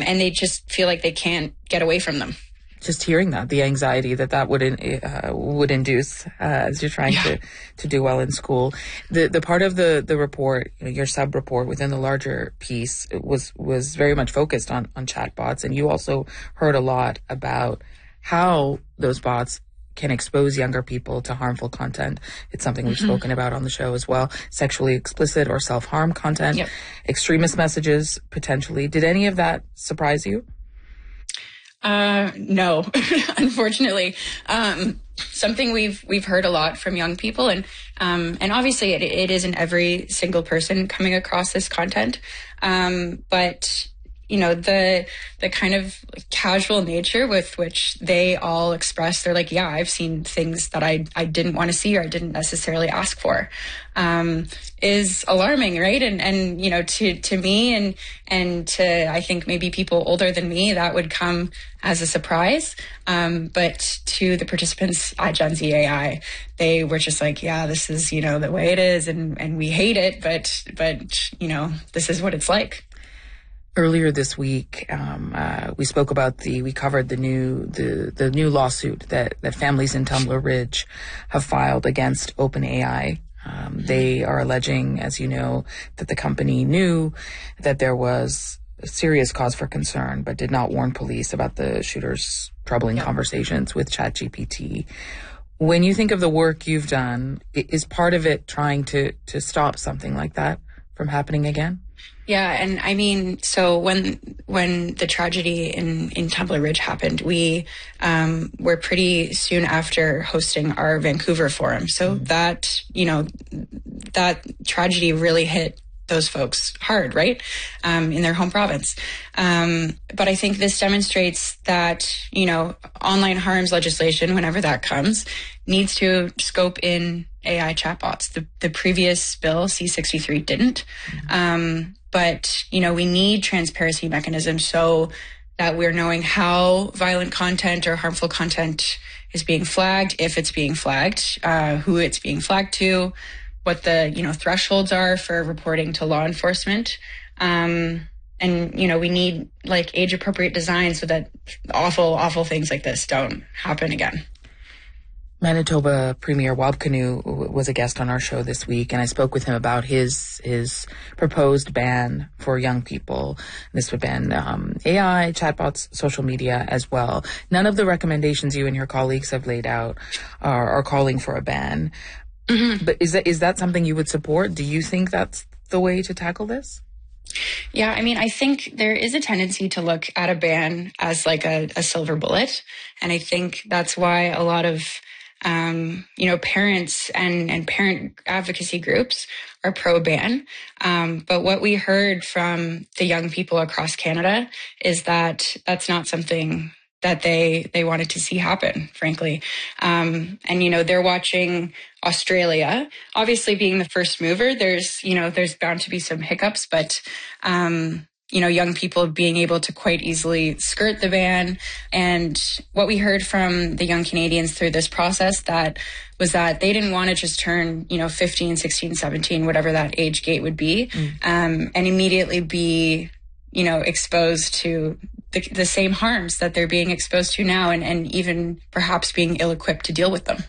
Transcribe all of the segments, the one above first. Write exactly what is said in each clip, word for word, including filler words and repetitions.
and they just feel like they can't get away from them. Just hearing that, the anxiety that that would in, uh, would induce uh, as you're trying yeah. to, to do well in school. The the part of the, the report, you know, your sub report within the larger piece was was very much focused on, on chatbots. And you also heard a lot about how those bots can expose younger people to harmful content. It's something we've mm-hmm. spoken about on the show as well. Sexually explicit or self-harm content, yep. extremist messages, potentially. Did any of that surprise you? Uh, no, unfortunately. Um, something we've, we've heard a lot from young people, and, um, and obviously it, it isn't every single person coming across this content. Um, but, you know, the, the kind of casual nature with which they all express, they're like, yeah, I've seen things that I, I didn't want to see or I didn't necessarily ask for, um, is alarming, right? And, and, you know, to, to me and, and to, I think maybe people older than me, that would come as a surprise. Um, but to the participants at Gen Z A I, they were just like, yeah, this is, you know, the way it is, and, and we hate it, but, but, you know, this is what it's like. Earlier this week, um, uh, we spoke about the, we covered the new, the, the new lawsuit that, that families in Tumbler Ridge have filed against OpenAI. Um, they are alleging, as you know, that the company knew that there was a serious cause for concern, but did not warn police about the shooter's troubling yeah. conversations with ChatGPT. When you think of the work you've done, is part of it trying to, to stop something like that from happening again? Yeah, and I mean, so when when the tragedy in, in Tumbler Ridge happened, we um, were pretty soon after hosting our Vancouver forum. So mm-hmm. that, you know, that tragedy really hit those folks hard, right, um, in their home province. Um, but I think this demonstrates that, you know, online harms legislation, whenever that comes, needs to scope in A I chatbots. The, the previous bill, C sixty-three, didn't. Mm-hmm. Um, but, you know, we need transparency mechanisms so that we're knowing how violent content or harmful content is being flagged, if it's being flagged, uh, who it's being flagged to, what the, you know, thresholds are for reporting to law enforcement. Um, and, you know, we need like age appropriate design so that awful, awful things like this don't happen again. Manitoba Premier Wabkanu was a guest on our show this week, and I spoke with him about his his proposed ban for young people. This would ban um, A I, chatbots, social media as well. None of the recommendations you and your colleagues have laid out are, are calling for a ban. Mm-hmm. But is that is that something you would support? Do you think that's the way to tackle this? Yeah, I mean, I think there is a tendency to look at a ban as like a, a silver bullet. And I think that's why a lot of Um, you know, parents and, and parent advocacy groups are pro-ban. Um, but what we heard from the young people across Canada is that that's not something that they, they wanted to see happen, frankly. Um, and, you know, they're watching Australia, obviously being the first mover. There's, you know, there's bound to be some hiccups, but, um, you know, young people being able to quite easily skirt the ban. And what we heard from the young Canadians through this process that was that they didn't want to just turn, you know, fifteen, sixteen, seventeen, whatever that age gate would be, mm. um, and immediately be, you know, exposed to the, the same harms that they're being exposed to now, and, and even perhaps being ill-equipped to deal with them.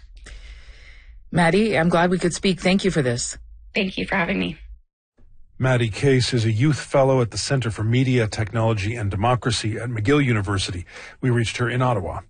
Maddie, I'm glad we could speak. Thank you for this. Thank you for having me. Maddie Case is a youth fellow at the Centre for Media, Technology and Democracy at McGill University. We reached her in Ottawa.